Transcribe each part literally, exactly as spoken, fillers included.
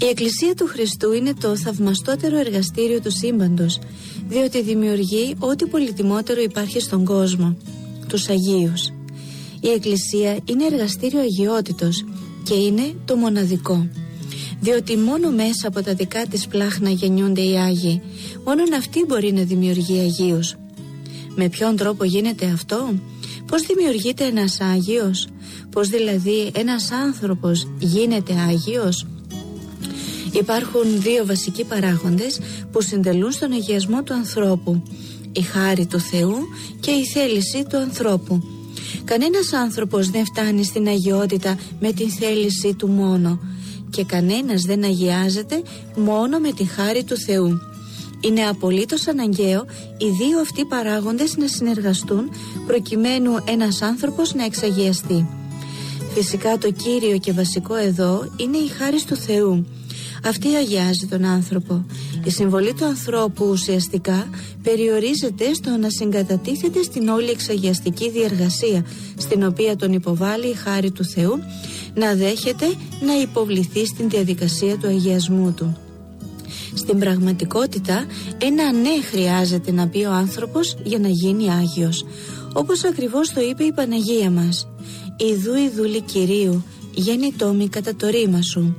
Η Εκκλησία του Χριστού είναι το θαυμαστότερο εργαστήριο του σύμπαντος, διότι δημιουργεί ό,τι πολυτιμότερο υπάρχει στον κόσμο, τους Αγίους. Η Εκκλησία είναι εργαστήριο αγιότητος και είναι το μοναδικό, διότι μόνο μέσα από τα δικά της πλάχνα γεννιούνται οι Άγιοι. Μόνον αυτή μπορεί να δημιουργεί Αγίους. Με ποιον τρόπο γίνεται αυτό? Πώς δημιουργείται ένας Άγιος? Πώς δηλαδή ένας άνθρωπος γίνεται Άγιος? Υπάρχουν δύο βασικοί παράγοντες που συντελούν στον αγιασμό του ανθρώπου: η χάρη του Θεού και η θέληση του ανθρώπου. Κανένας άνθρωπος δεν φτάνει στην αγιότητα με την θέληση του μόνο, και κανένας δεν αγιάζεται μόνο με την χάρη του Θεού. Είναι απολύτως αναγκαίο οι δύο αυτοί παράγοντες να συνεργαστούν προκειμένου ένας άνθρωπος να εξαγιαστεί. Φυσικά το κύριο και βασικό εδώ είναι η χάρις του Θεού. Αυτή αγιάζει τον άνθρωπο. Η συμβολή του ανθρώπου ουσιαστικά περιορίζεται στο να συγκατατίθεται στην όλη εξαγιαστική διεργασία, στην οποία τον υποβάλλει η χάρη του Θεού, να δέχεται να υποβληθεί στην διαδικασία του αγιασμού του. Στην πραγματικότητα, ένα ναι χρειάζεται να πει ο άνθρωπος για να γίνει Άγιος, όπως ακριβώς το είπε η Παναγία μας: «Ιδού η δούλη Κυρίου, γέννητό μη κατά το ρήμα σου».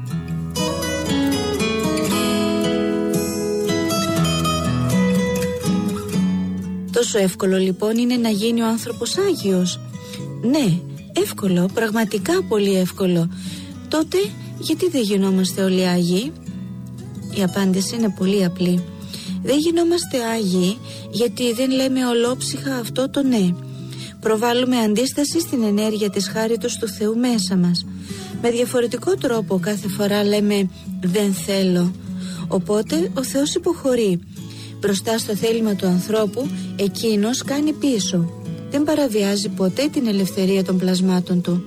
Τόσο εύκολο λοιπόν είναι να γίνει ο άνθρωπος Άγιος? Ναι, εύκολο, πραγματικά πολύ εύκολο. Τότε γιατί δεν γινόμαστε όλοι Άγιοι? Η απάντηση είναι πολύ απλή. Δεν γινόμαστε Άγιοι γιατί δεν λέμε ολόψυχα αυτό το ναι. Προβάλλουμε αντίσταση στην ενέργεια της χάριτος του Θεού μέσα μας. Με διαφορετικό τρόπο κάθε φορά λέμε δεν θέλω. Οπότε ο Θεός υποχωρεί. Μπροστά στο θέλημα του ανθρώπου, εκείνος κάνει πίσω. Δεν παραβιάζει ποτέ την ελευθερία των πλασμάτων του.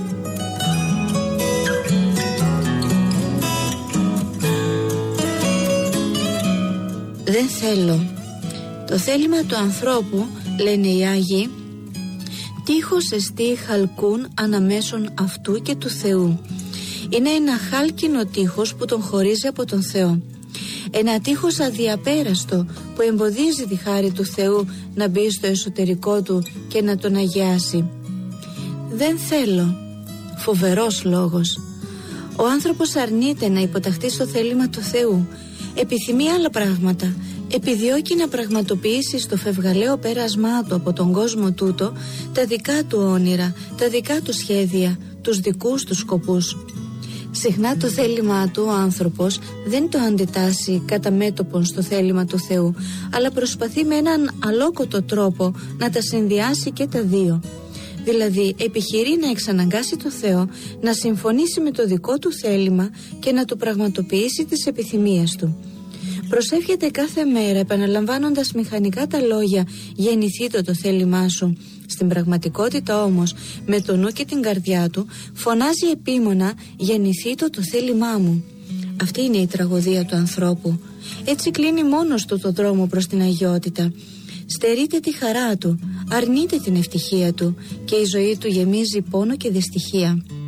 Δεν θέλω. Το θέλημα του ανθρώπου, λένε οι Άγιοι, τείχος εστί χαλκούν αναμέσων αυτού και του Θεού. Είναι ένα χάλκινο τείχος που τον χωρίζει από τον Θεό. Ένα τείχος αδιαπέραστο που εμποδίζει τη χάρη του Θεού να μπει στο εσωτερικό του και να τον αγιάσει. Δεν θέλω. Φοβερός λόγος. Ο άνθρωπος αρνείται να υποταχθεί στο θέλημα του Θεού. Επιθυμεί άλλα πράγματα. Επιδιώκει να πραγματοποιήσει στο φευγαλαίο πέρασμά του από τον κόσμο τούτο τα δικά του όνειρα, τα δικά του σχέδια, τους δικούς του σκοπούς. Συχνά το θέλημά του ο άνθρωπος δεν το αντιτάσσει κατά μέτωπον στο θέλημα του Θεού, αλλά προσπαθεί με έναν αλόκοτο τρόπο να τα συνδυάσει και τα δύο. Δηλαδή επιχειρεί να εξαναγκάσει το Θεό να συμφωνήσει με το δικό του θέλημα και να του πραγματοποιήσει τις επιθυμίες του. Προσεύχεται κάθε μέρα επαναλαμβάνοντας μηχανικά τα λόγια «Γεννηθήτω το θέλημά σου». Στην πραγματικότητα όμως, με το νου και την καρδιά του, φωνάζει επίμονα «Γεννηθήτω το θέλημά μου». Αυτή είναι η τραγωδία του ανθρώπου. Έτσι κλείνει μόνος του το δρόμο προς την αγιότητα. Στερείται τη χαρά του, αρνείται την ευτυχία του και η ζωή του γεμίζει πόνο και δυστυχία.